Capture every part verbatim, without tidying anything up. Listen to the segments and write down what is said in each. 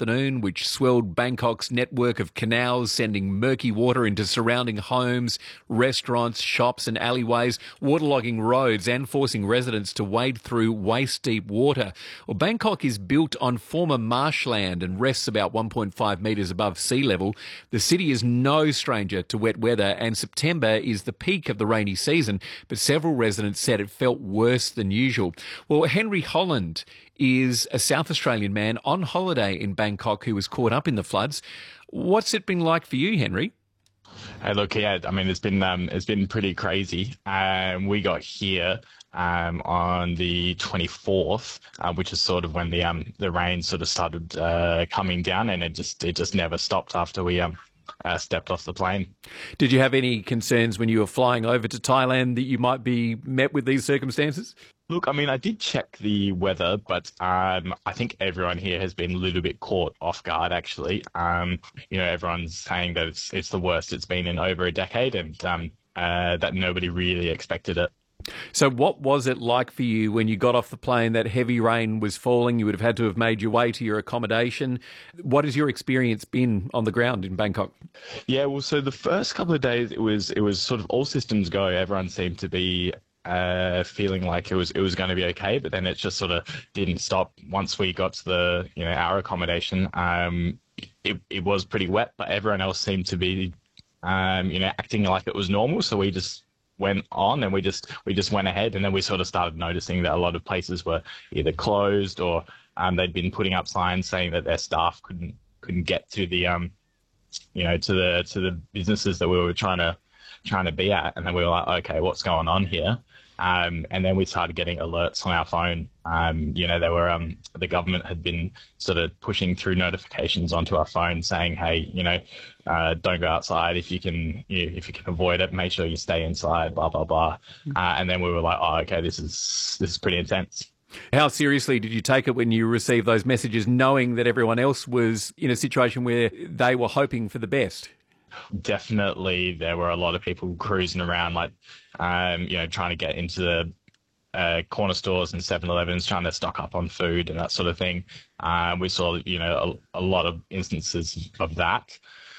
afternoon, which swelled Bangkok's network of canals, sending murky water into surrounding homes, restaurants, shops and alleyways, waterlogging roads and forcing residents to wade through waist-deep water. Well, Bangkok is built on former marshland and rests about one point five metres above sea level. The city is no stranger to wet weather, and September is the peak of the rainy season, but several residents said it felt worse than usual. Well, Henry Holland is a South Australian man on holiday in Bangkok who was caught up in the floods. What's it been like for you, Henry? Hey, look, yeah, I mean, it's been um, it's been pretty crazy. Um, we got here um, on the twenty-fourth, uh, which is sort of when the um the rain sort of started uh, coming down, and it just it just never stopped after we um uh, stepped off the plane. Did you have any concerns when you were flying over to Thailand that you might be met with these circumstances? Look, I mean, I did check the weather, but um, I think everyone here has been a little bit caught off guard, actually. Um, you know, everyone's saying that it's it's the worst it's been in over a decade, and um, uh, that nobody really expected it. So what was it like for you when you got off the plane? That heavy rain was falling. You would have had to have made your way to your accommodation. What has your experience been on the ground in Bangkok? Yeah, well, so the first couple of days, it was it was sort of all systems go. Everyone seemed to be uh feeling like it was it was going to be okay, but then it just sort of didn't stop once we got to the you know our accommodation. Um it, it was pretty wet, but everyone else seemed to be um you know acting like it was normal, so we just went on and we just we just went ahead, and then we sort of started noticing that a lot of places were either closed or um they'd been putting up signs saying that their staff couldn't couldn't get to the um you know to the to the businesses that we were trying to trying to be at. And then we were like, okay, what's going on here? Um, and then we started getting alerts on our phone. Um, you know, there were um, the government had been sort of pushing through notifications onto our phone saying, hey, you know, uh, don't go outside if you can. You, if you can avoid it, make sure you stay inside. Blah blah blah. Uh, and then we were like, oh, okay, this is this is pretty intense. How seriously did you take it when you received those messages, knowing that everyone else was in a situation where they were hoping for the best? Definitely, there were a lot of people cruising around, like, um, you know, trying to get into the uh, corner stores and seven elevens, trying to stock up on food and that sort of thing. Uh, we saw, you know, a, a lot of instances of that.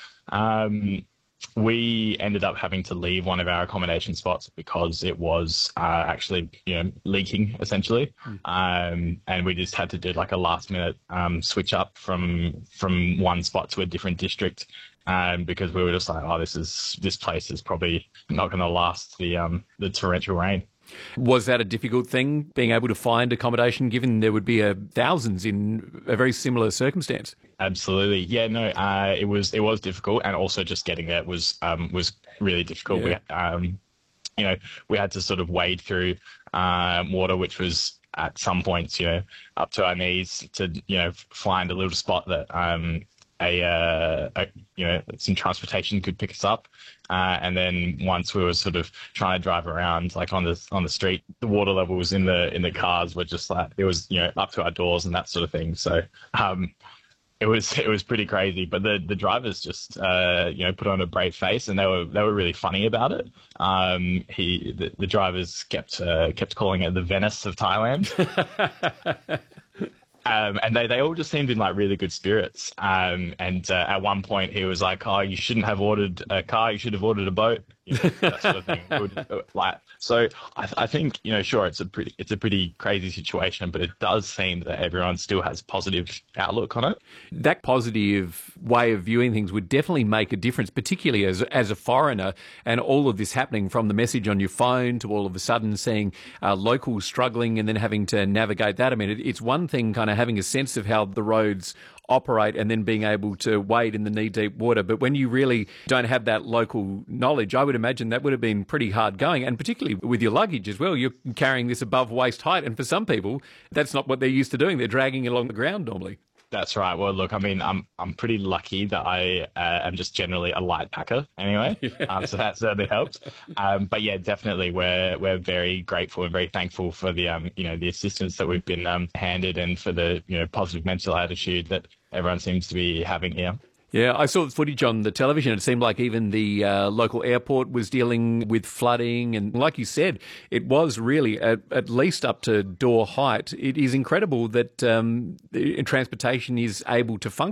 Um, we ended up having to leave one of our accommodation spots because it was uh, actually, you know, leaking, essentially. Mm. Um, and we just had to do like a last minute um, switch up from from one spot to a different district. Um, because we were just like, oh, this is this place is probably not going to last the um, the torrential rain. Was that a difficult thing, being able to find accommodation, given there would be a thousands in a very similar circumstance? Absolutely, yeah, no, uh, it was it was difficult, and also just getting there was um, was really difficult. Yeah. We, um, you know, we had to sort of wade through um, water, which was at some points, you know, up to our knees to you know find a little spot that. Um, A, uh, a, you know, some transportation could pick us up, uh, and then once we were sort of trying to drive around, like on the on the street, the water levels in the in the cars were just like it was, you know, up to our doors and that sort of thing. So, um, it was it was pretty crazy. But the the drivers just, uh, you know, put on a brave face, and they were they were really funny about it. Um, he the, the drivers kept uh, kept calling it the Venice of Thailand. Um, and they, they all just seemed in like really good spirits. Um, and uh, at one point he was like, "Oh, you shouldn't have ordered a car. You should have ordered a boat." You know, that sort of thing. Would, like, so I, I think, you know, sure, it's a pretty it's a pretty crazy situation, but it does seem that everyone still has positive outlook on it. That positive way of viewing things would definitely make a difference, particularly as as a foreigner, and all of this happening from the message on your phone to all of a sudden seeing uh, locals struggling and then having to navigate that. I mean, it, it's one thing kind of having a sense of how the roads operate and then being able to wade in the knee-deep water. But when you really don't have that local knowledge, I would imagine that would have been pretty hard going, and particularly with your luggage as well. You're carrying this above waist height, and for some people, that's not what they're used to doing. They're dragging it along the ground normally. That's right. Well, look, I mean, I'm I'm pretty lucky that I uh, am just generally a light packer anyway, yeah. um, so that certainly helps. Um, but yeah, definitely, we're we're very grateful and very thankful for the um you know the assistance that we've been um, handed, and for the you know positive mental attitude that everyone seems to be having here. Yeah, I saw footage on the television. It seemed like even the uh, local airport was dealing with flooding. And like you said, it was really at, at least up to door height. It is incredible that um, the transportation is able to function.